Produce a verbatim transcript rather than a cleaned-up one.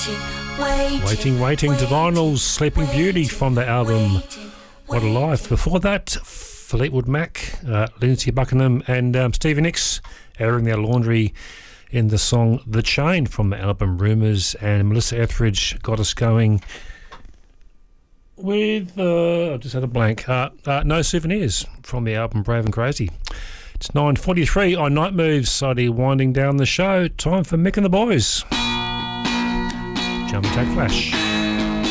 Waiting, waiting to Vinyl's Sleeping Beauty from the album What a Life. Before that, Fleetwood Mac, uh, Lindsay Buckingham and um, Stevie Nicks airing their laundry in the song The Chain from the album Rumours, and Melissa Etheridge got us going with, uh, I just had a blank, uh, uh, No Souvenirs from the album Brave and Crazy. It's nine forty-three on Night Moves, slowly winding down the show. Time for Mick and the Boys. Jump Attack Flash.